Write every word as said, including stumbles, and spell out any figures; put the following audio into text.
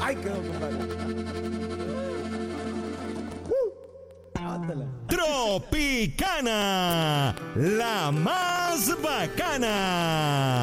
Ay, quedó, compadre. Ándala. Tropicana, la más bacana.